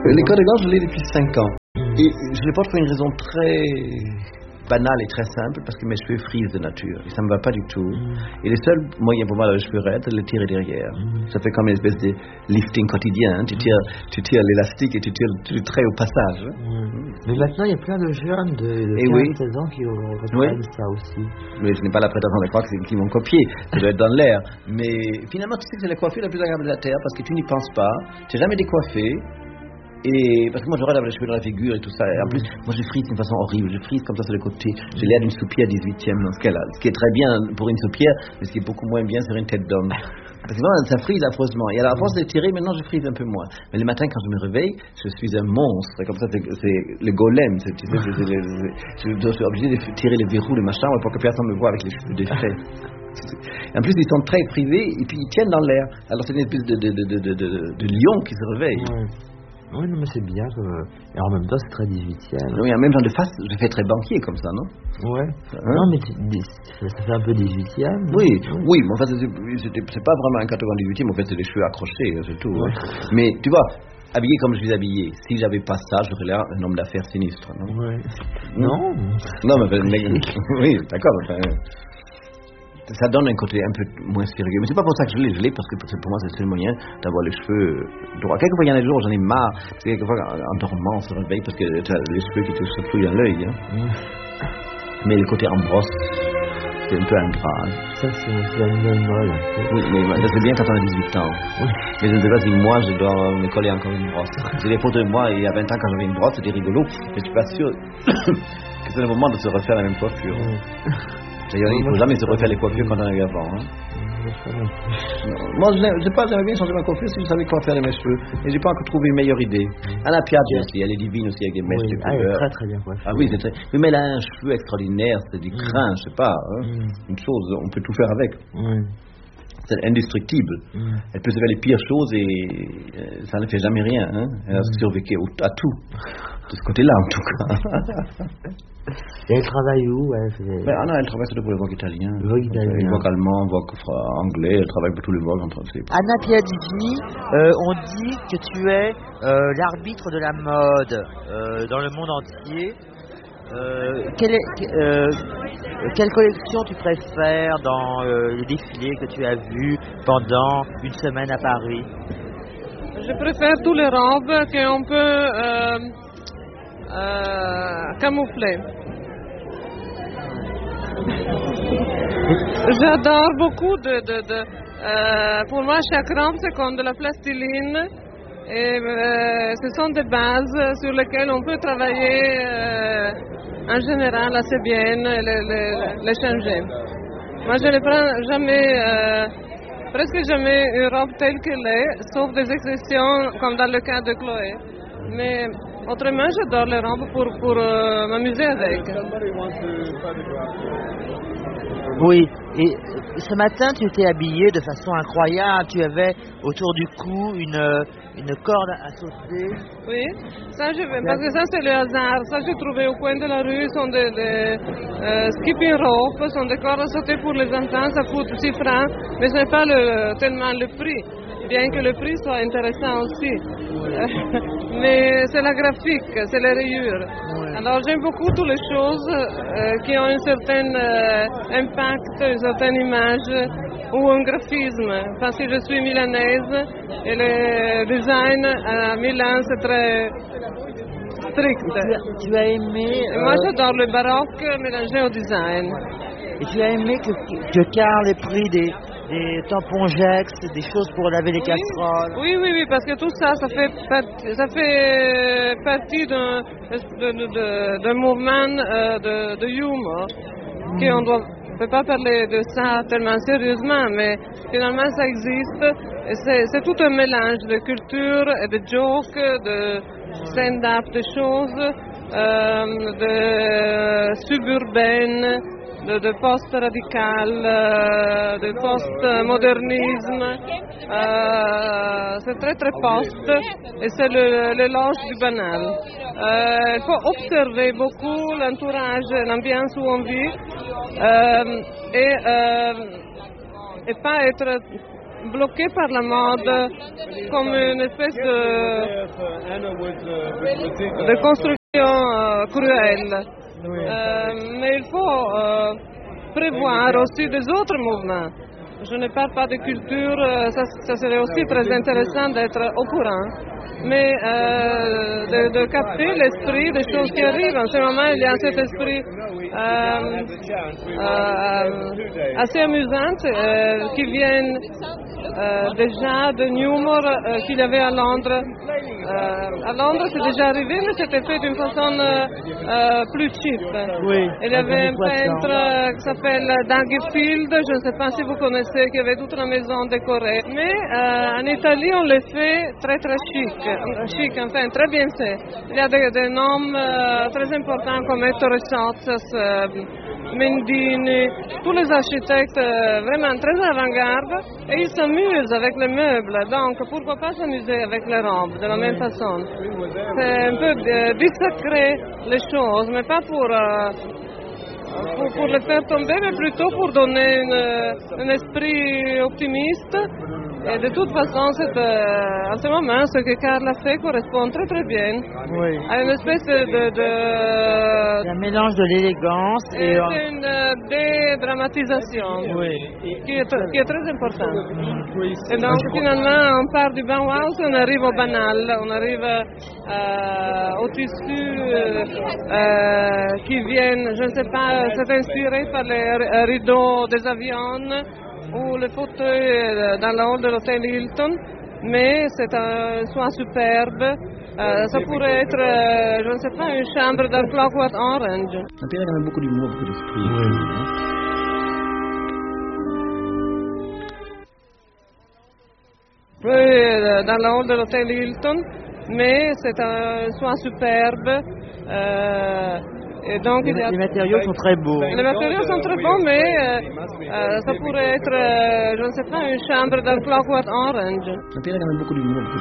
Les codes gorge, je l'ai depuis 5 ans. Et je les porte pour une raison très banale et très simple, parce que mes cheveux frisent de nature. Et ça me va pas du tout. Et le seul moyen pour moi d'avoir les cheveux raides, c'est de les tirer derrière. Ça fait comme une espèce de lifting quotidien. Tu tires l'élastique et tu tires le trait au passage. Mais maintenant, il y a plein de jeunes de 15-16 ans qui reprennent ça aussi. Mais je n'ai pas la prétention de croire qu'ils vont copier. Ça doit être dans l'air. Mais finalement, tu sais que c'est la coiffure la plus agréable de la Terre, parce que tu n'y penses pas. Tu n'es jamais décoiffé. Et parce que moi j'aurais les cheveux dans la figure et tout ça. Et en plus, moi je frise d'une façon horrible. Je frise comme ça sur les côtés. J'ai l'air d'une soupière 18e dans ce cas-là. Ce qui est très bien pour une soupière, mais ce qui est beaucoup moins bien sur une tête d'homme. Parce que ça frise affreusement. Et à la force de tirer, maintenant je frise un peu moins. Mais le matin, quand je me réveille, je suis un monstre. Comme ça, c'est le golem. Tu sais, je suis obligé de tirer les verrous de ma chambre pour que personne me voie avec les cheveux défaits. En plus, ils sont très privés et puis ils tiennent dans l'air. Alors c'est une espèce de lion qui se réveille. Oui, non, mais c'est bien. Et en même temps, c'est très 18e. Oui, en même temps de face, je fais très banquier comme ça, non? Ouais. Non, mais ça fait un peu 18e. Oui, mais en fait, c'est pas vraiment un catégorie 18e, en fait, c'est les cheveux accrochés, c'est tout. Ouais. Mais tu vois, habillé comme je suis habillé, si j'avais pas ça, j'aurais l'air un homme d'affaires sinistre, non? Ouais. Non. Non, mais oui, d'accord. Enfin, ça donne un côté un peu moins sérieux. Mais c'est pas pour ça que je l'ai parce que pour moi c'est le seul moyen d'avoir les cheveux droits. Quelquefois il y en a des jours j'en ai marre, parce que quelquefois en dormant on se réveille parce que tu as les cheveux qui te sautent dans l'œil. Mais le côté en brosse, c'est un peu ingrat. Ça c'est la nouvelle mode. Oui, mais c'est bien quand on a 18 ans. Mais je ne sais pas si moi je dois me coller encore une brosse. J'ai des photos de moi il y a 20 ans quand j'avais une brosse, c'était rigolo, mais je suis pas sûr que c'est le moment de se refaire la même coiffure. D'ailleurs, il ne faut jamais se refaire les coiffures quand on a eu avant. Moi, j'aimerais bien changer ma coiffure si je savais quoi faire de mes cheveux. Et j'ai pas encore trouvé une meilleure idée. Anna Piaggi aussi, elle est divine aussi avec des mèches de couleur. Elle est très très bien coiffée. Ah oui, c'est très. Mais elle a un cheveu extraordinaire, c'est du crin, je sais pas. Une chose, on peut tout faire avec. C'est indestructible. Elle peut se faire les pires choses et ça ne fait jamais rien. Elle a survécu à tout. De ce côté-là, en tout cas. Et elle travaille où? Anna, elle travaille surtout pour le Vogue italien. Le Vogue italien. Le Vogue allemand, le Vogue anglais, elle travaille pour tous les Vogues en principe. Anna Piaggi, on dit que tu es l'arbitre de la mode dans le monde entier. Quelle collection tu préfères dans les défilés que tu as vus pendant une semaine à Paris? Je préfère toutes les robes qu'on peut camoufler. J'adore beaucoup pour moi chaque robe c'est comme de la plastiline et ce sont des bases sur lesquelles on peut travailler en général assez bien les changer. Moi je ne prends jamais presque jamais une robe telle qu'elle est, sauf des exceptions comme dans le cas de Chloé. Mais autrement, j'adore les robes pour m'amuser avec. Oui, et ce matin, tu étais habillée de façon incroyable. Tu avais autour du cou une corde à sauter. Oui, ça je vais, parce que ça c'est le hasard. Ça j'ai trouvé au coin de la rue, sont des skipping rope, sont des cordes à sauter pour les enfants, ça coûte 6 francs, mais ce n'est pas tellement le prix. Bien que le prix soit intéressant aussi. Mais c'est la graphique, c'est les rayures. Alors j'aime beaucoup toutes les choses qui ont un certain impact, une certaine image ou un graphisme. Parce que je suis milanaise et le design à Milan c'est très strict. Tu as aimé... Moi j'adore le baroque mélangé au design. Et tu as aimé que Karl ait pris des tampons Jex, des choses pour laver les casseroles. Oui, parce que tout ça, ça fait partie d'un mouvement de humour, qu'on ne peut pas parler de ça tellement sérieusement, mais finalement ça existe. Et c'est tout un mélange de culture et de jokes, de stand-up, de choses, de suburbaines, de post-radical, de post-modernisme. C'est très très post et c'est l'éloge du banal. Il faut observer beaucoup l'entourage, l'ambiance où on vit et pas être bloqué par la mode, comme une espèce de construction cruelle. Oui. Mais il faut prévoir aussi des autres mouvements. Je ne parle pas de culture, ça serait aussi très intéressant d'être au courant, mais de capter l'esprit des choses qui arrivent. En ce moment, il y a cet esprit assez amusant qui vient déjà de humour qu'il y avait à Londres. À Londres, c'est déjà arrivé, mais c'était fait d'une façon plus cheap. Oui, Il y avait un peintre qui s'appelle Dangerfield, je ne sais pas si vous connaissez, qui avait toute la maison décorée. Mais en Italie, on le fait très très chic, enfin très bien fait. Il y a des noms très importants comme Ettore Sottsass, Mendini, tous les architectes vraiment très avant-garde, et ils s'amusent avec les meubles. Donc pourquoi pas s'amuser avec les robes de la même façon. C'est un peu dissacrer les choses, mais pas pour les faire tomber, mais plutôt pour donner un esprit optimiste. Et de toute façon, en ce moment, ce que Karl a fait correspond très très bien à une espèce un mélange de l'élégance et une dédramatisation qui est très importante. Et donc finalement, on part du Bauhaus et on arrive au banal, on arrive au tissu qui viennent, je ne sais pas, c'est inspiré par les rideaux des avions ou le fauteuil dans la hall de l'hôtel Hilton, mais c'est un soin superbe. Ça pourrait être, je ne sais pas, une chambre dans Clockwork Orange. L'Empire a quand même beaucoup d'humour, beaucoup d'esprit. Dans la hall de l'hôtel Hilton, mais c'est un soin superbe. Et donc, les matériaux sont très beaux. Les matériaux sont très beaux, mais ça pourrait être, je ne sais pas, une chambre dans Clockwork Orange. L'Empire a quand même beaucoup d'humour, beaucoup